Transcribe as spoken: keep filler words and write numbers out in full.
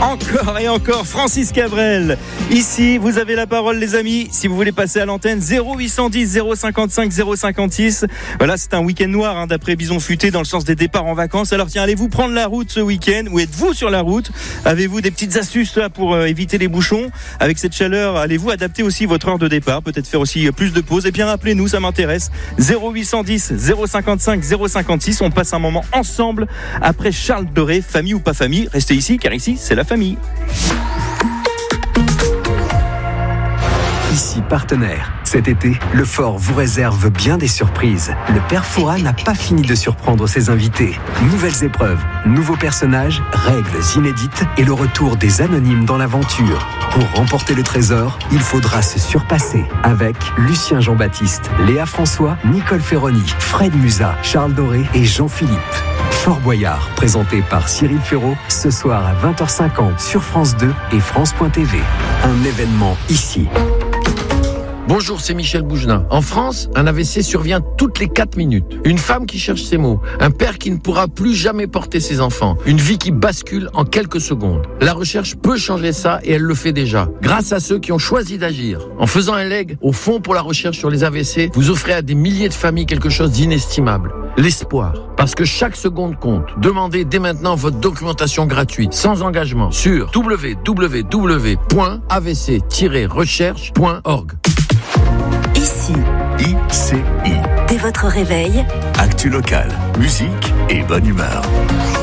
Encore et encore, Francis Cabrel. Ici, vous avez la parole, les amis. Si vous voulez passer à l'antenne, zéro huit cent dix, zéro cinquante-cinq, zéro cinquante-six. Voilà, c'est un week-end noir, hein, d'après Bison Futé, dans le sens des départs en vacances. Alors tiens, allez-vous prendre la route ce week-end ou êtes-vous sur la route? Avez-vous des petites astuces là pour euh, éviter les bouchons? Avec cette chaleur, allez-vous adapter aussi votre heure de départ? Peut-être faire aussi plus de pauses? Eh bien, appelez-nous, ça m'intéresse. zéro huit cent dix, zéro cinquante-cinq, zéro cinquante-six. On passe un moment ensemble après Charles Doré. Famille ou pas famille, restez ici, car ici, c'est la famille. Ici partenaire. Cet été, le Fort vous réserve bien des surprises. Le Père Fouras n'a pas fini de surprendre ses invités. Nouvelles épreuves, nouveaux personnages, règles inédites et le retour des anonymes dans l'aventure. Pour remporter le trésor, il faudra se surpasser avec Lucien Jean-Baptiste, Léa François, Nicole Ferroni, Fred Musa, Charles Doré et Jean-Philippe. Fort Boyard, présenté par Cyril Ferraud, ce soir à vingt heures cinquante sur France deux et France point T V. Un événement ici. Bonjour, c'est Michel Bougenin. En France, un A V C survient toutes les quatre minutes. Une femme qui cherche ses mots, un père qui ne pourra plus jamais porter ses enfants, une vie qui bascule en quelques secondes. La recherche peut changer ça et elle le fait déjà. Grâce à ceux qui ont choisi d'agir. En faisant un leg au Fonds pour la recherche sur les A V C, vous offrez à des milliers de familles quelque chose d'inestimable. L'espoir. Parce que chaque seconde compte. Demandez dès maintenant votre documentation gratuite, sans engagement, sur w w w point a v c tiret recherche point org. Ici, I C I. dès votre réveil, Actu locale, musique et bonne humeur.